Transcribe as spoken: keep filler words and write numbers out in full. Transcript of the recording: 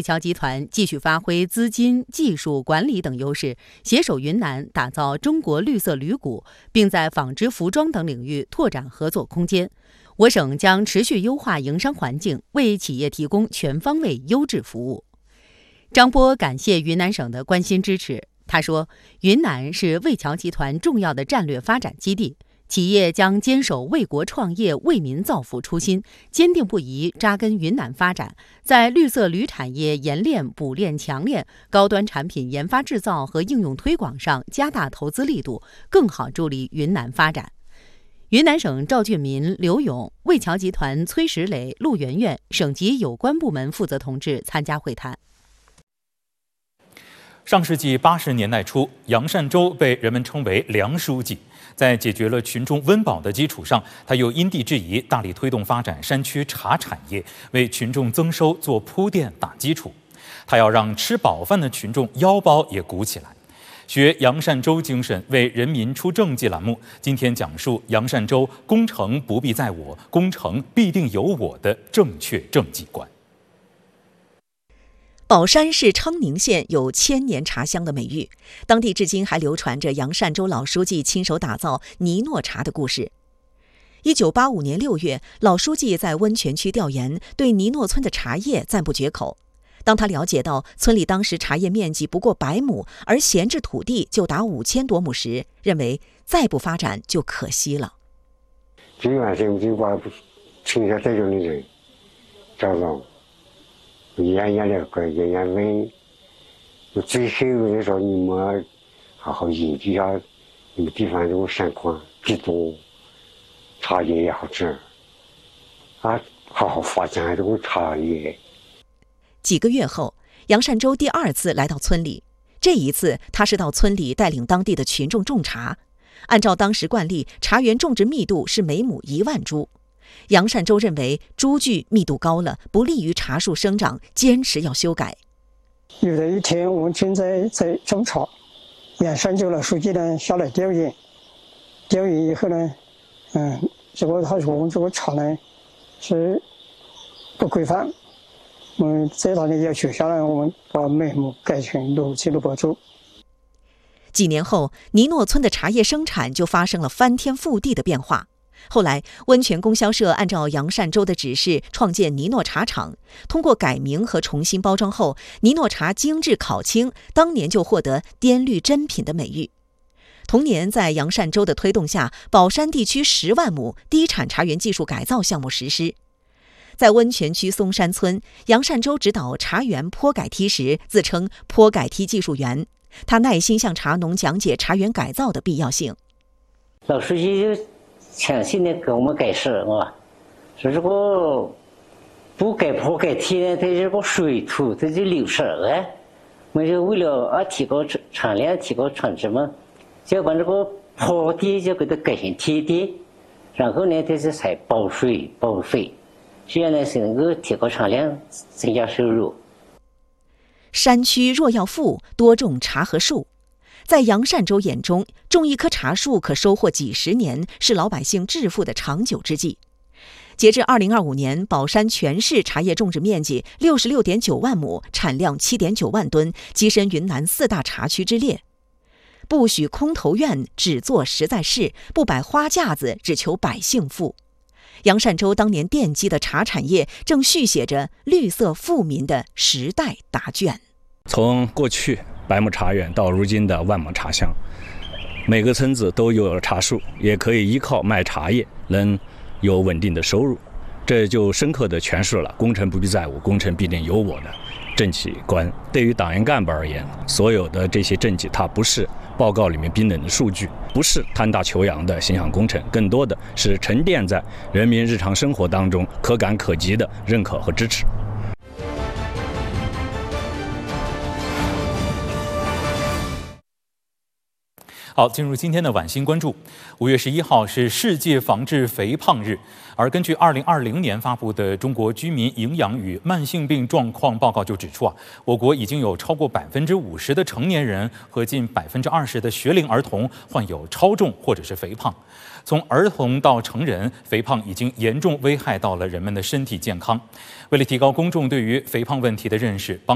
侨集团继续发挥资金、技术、管理等优势，携手云南打造中国绿色铝股，并在纺织、服装等领域拓展合作空间。我省将持续优化营商环境，为企业提供全方位优质服务。张波感谢云南省的关心支持。他说，云南是魏侨集团重要的战略发展基地，企业将坚守为国创业、为民造福初心，坚定不移扎根云南发展，在绿色铝产业研炼、补炼、强炼、高端产品研发制造和应用推广上加大投资力度，更好助力云南发展。云南省赵俊民、刘勇、魏侨集团崔石磊、陆媛媛省级有关部门负责同志参加会谈。 上世纪八十年代初，杨善洲被人们称为梁书记。在解决了群众温饱的基础上，他又因地制宜，大力推动发展山区茶产业，为群众增收做铺垫打基础。他要让吃饱饭的群众腰包也鼓起来。学杨善洲精神，为人民出政绩栏目今天讲述杨善洲工程不必在我，工程必定有我的正确政绩观。 宝山市昌宁县有千年茶香的美誉，当地至今还流传着杨善洲老书记亲手打造尼诺茶的故事。一九八五年六月，老书记在温泉区调研，对尼诺村的茶叶赞不绝口。当他了解到村里当时茶叶面积不过百亩，而闲置土地就达五千多亩时，认为再不发展就可惜了。 今晚上就把村下这种的人找到，研研了个研研问，最后的时候你们好好研究一下你们地方这种山况，地多，茶叶也好吃，啊，好好发展这种茶叶。 几个月后，杨善洲第二次来到村里，这一次他是到村里带领当地的群众种茶。按照当时惯例，茶园种植密度是每亩一万株。杨善洲认为株距密度高了，不利于茶树生长，坚持要修改。 有的一天，我们正在在种茶，杨善洲老书记呢下来调研，调研以后呢，嗯，这个他说我们这个茶呢是不规范。我们在他的要求下来，我们把每亩改成六七六百株。 几年后，尼诺村的茶叶生产就发生了翻天覆地的变化。后来，温泉供销社按照杨善洲的指示创建尼诺茶厂，通过改名和重新包装后，尼诺茶精致烤青，当年就获得滇绿珍品的美誉。同年，在杨善洲的推动下，宝山地区十万亩低产茶园技术改造项目实施。在温泉区松山村，杨善洲指导茶园坡改梯时，自称坡改梯技术员。他耐心向茶农讲解茶园改造的必要性。 老书记就详细的给我们解释啊，说这个不改坡改梯呢，它这个水土它就流失了。我就为了啊提高产量、提高产值嘛，就要把这个坡地就给它改成梯地，然后呢，它是采包水包费。这样呢是能够提高产量，增加收入。 山区若要富，多种茶和树。在杨善洲眼中，种一棵茶树可收获几十年，是老百姓致富的长久之计。截至二零二五年，宝山全市茶叶种植面积六十六点九万亩，产量七点九万吨，跻身云南四大茶区之列。不许空头院，只做实在事；不摆花架子，只求百姓富。杨善洲当年奠基的茶产业，正续写着绿色富民的时代答卷。 从过去百亩茶园到如今的万亩茶乡，每个村子都有了茶树，也可以依靠卖茶叶能有稳定的收入。这就深刻地诠释了工程不必在我，工程必定有我的政绩观。对于党员干部而言，所有的这些政绩，它不是报告里面冰冷的数据，不是贪大求洋的形象工程，更多的是沉淀在人民日常生活当中可感可及的认可和支持。 好，进入今天的晚星关注。五月十一号是世界防治肥胖日，而根据二零二零年发布的《中国居民营养与慢性病状况报告》就指出啊，我国已经有超过百分之五十的成年人和近百分之二十的学龄儿童患有超重或者是肥胖。从儿童到成人，肥胖已经严重危害到了人们的身体健康。为了提高公众对于肥胖问题的认识，帮